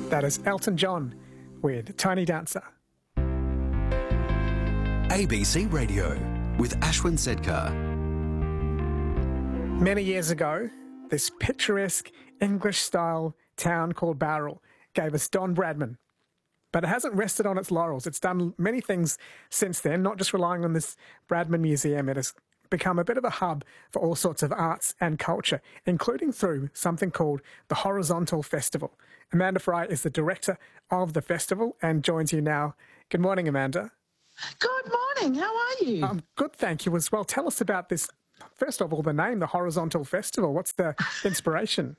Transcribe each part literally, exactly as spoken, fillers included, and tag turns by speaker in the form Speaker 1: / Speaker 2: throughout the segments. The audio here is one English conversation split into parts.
Speaker 1: That is Elton John with Tiny Dancer.
Speaker 2: A B C Radio with Ashwin Sedkar.
Speaker 1: Many years ago, this picturesque English-style town called Bowral gave us Don Bradman. But it hasn't rested on its laurels. It's done many things since then, not just relying on this Bradman Museum. It has become a bit of a hub for all sorts of arts and culture, including through something called the Horizontal Festival. Amanda Fry is the director of the festival and joins you now. Good morning, Amanda.
Speaker 3: Good morning. How are you?
Speaker 1: Um, good, thank you as well. Tell us about this, first of all, the name, the Horizontal Festival. What's the inspiration?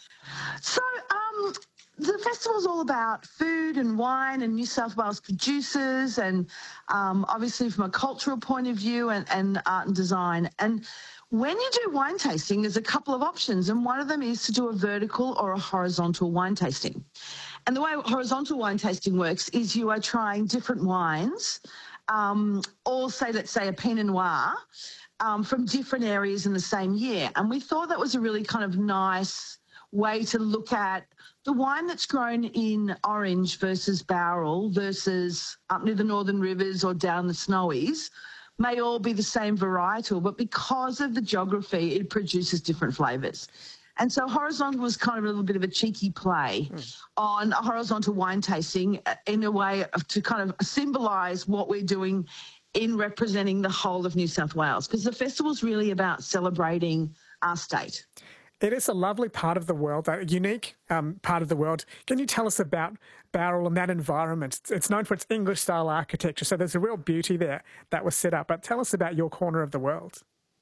Speaker 3: So, um, the festival is all about food and wine and New South Wales producers and um, obviously from a cultural point of view and, and art and design. And when you do wine tasting, there's a couple of options, and one of them is to do a vertical or a horizontal wine tasting. And the way horizontal wine tasting works is you are trying different wines, um, or say, let's say a Pinot Noir, um, from different areas in the same year. And we thought that was a really kind of nice way to look at the wine that's grown in Orange versus Bowral versus up near the Northern Rivers or down the Snowies may all be the same varietal, but because of the geography, it produces different flavours. And so horizontal was kind of a little bit of a cheeky play mm. on a horizontal wine tasting in a way of, to kind of symbolise what we're doing in representing the whole of New South Wales, because the festival's really about celebrating our state.
Speaker 1: It is a lovely part of the world, a unique um, part of the world. Can you tell us about Bowral and that environment? It's known for its English-style architecture, so there's a real beauty there that was set up. But tell us about your corner of the world.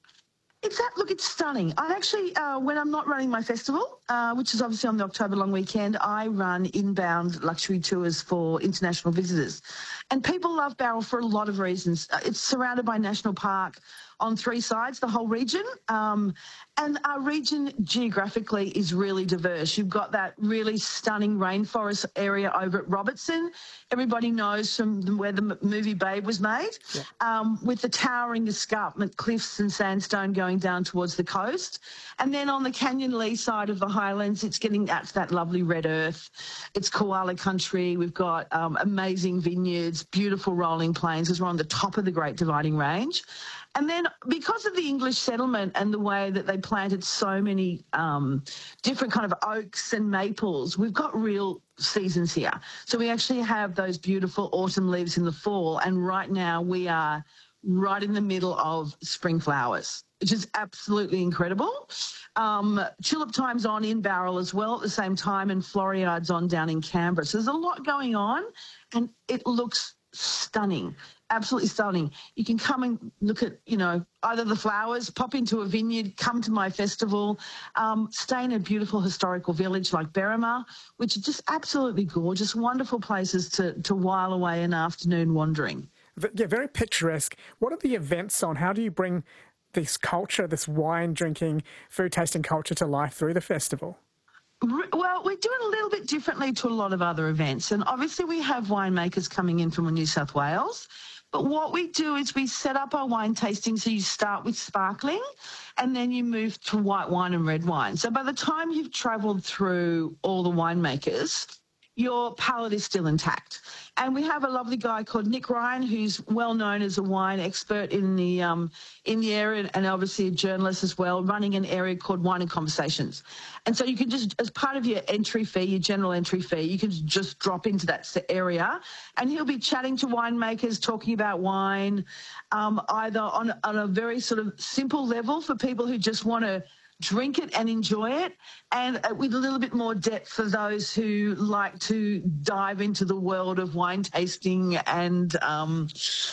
Speaker 3: It's that, look, it's stunning. I actually, uh, when I'm not running my festival, uh, which is obviously on the October long weekend, I run inbound luxury tours for international visitors. And people love Bowral for a lot of reasons. It's surrounded by national park on three sides, the whole region. Um, and our region geographically is really diverse. You've got that really stunning rainforest area over at Robertson. Everybody knows from where the movie Babe was made, yeah. um, with the towering escarpment cliffs and sandstone going down towards the coast. And then on the Canyon Lee side of the highlands, it's getting out to that lovely red earth. It's koala country. We've got um, amazing vineyards, beautiful rolling plains, because we're on the top of the Great Dividing Range. And then because of the English settlement and the way that they planted so many um, different kind of oaks and maples, we've got real seasons here. So we actually have those beautiful autumn leaves in the fall, and right now we are right in the middle of spring flowers, which is absolutely incredible. Um, tulip time's on in Bowral as well at the same time, and Floriad's on down in Canberra. So there's a lot going on, and it looks stunning. Absolutely stunning. You can come and look at, you know, either the flowers, pop into a vineyard, come to my festival, um, stay in a beautiful historical village like Berrima, which are just absolutely gorgeous, wonderful places to, to while away an afternoon wandering.
Speaker 1: Yeah, very picturesque. What are the events on? How do you bring this culture, this wine drinking, food tasting culture to life through the festival?
Speaker 3: Well, we do it a little bit differently to a lot of other events. And obviously we have winemakers coming in from New South Wales. But what we do is we set up our wine tasting, so you start with sparkling and then you move to white wine and red wine. So by the time you've travelled through all the winemakers, your palate is still intact. And we have a lovely guy called Nick Ryan, who's well known as a wine expert in the um, in the area, and obviously a journalist as well, running an area called Wine and Conversations. And so you can just, as part of your entry fee, your general entry fee, you can just drop into that area, and he'll be chatting to winemakers, talking about wine, um, either on, on a very sort of simple level for people who just want to drink it and enjoy it, and with a little bit more depth for those who like to dive into the world of wine tasting and um,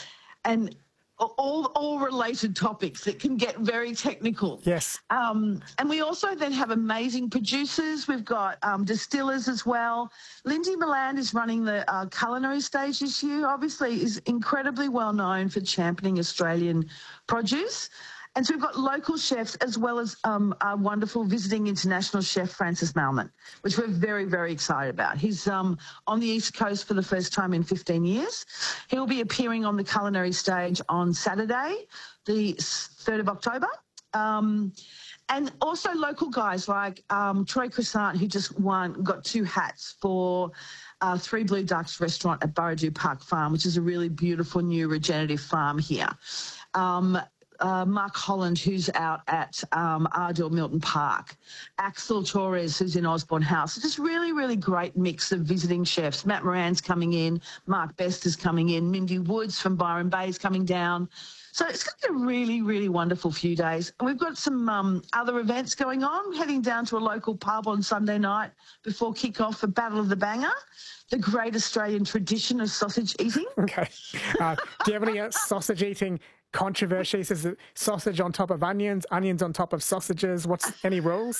Speaker 3: and all all related topics that can get very technical.
Speaker 1: Yes.
Speaker 3: Um, and we also then have amazing producers. We've got um, distillers as well. Lindsay Milland is running the uh, culinary stage this year. Obviously, is incredibly well known for championing Australian produce. And so we've got local chefs as well as um, our wonderful visiting international chef, Francis Malman, which we're very, very excited about. He's um, on the East Coast for the first time in fifteen years. He'll be appearing on the culinary stage on Saturday, the third of October. Um, and also local guys like um, Troy Croissant, who just won, got two hats for uh, Three Blue Ducks restaurant at Burradew Park Farm, which is a really beautiful new regenerative farm here. Um, Uh, Mark Holland, who's out at um, Ardell Milton Park. Axel Torres, who's in Osborne House. It's just really, really great mix of visiting chefs. Matt Moran's coming in, Mark Best is coming in, Mindy Woods from Byron Bay is coming down. So it's going to be a really, really wonderful few days. And we've got some um, other events going on, heading down to a local pub on Sunday night before kick-off for Battle of the Banger, the great Australian tradition of sausage eating.
Speaker 1: Okay. Uh, do you have any uh, sausage eating controversies? Is it sausage on top of onions, onions on top of sausages? What's any rules?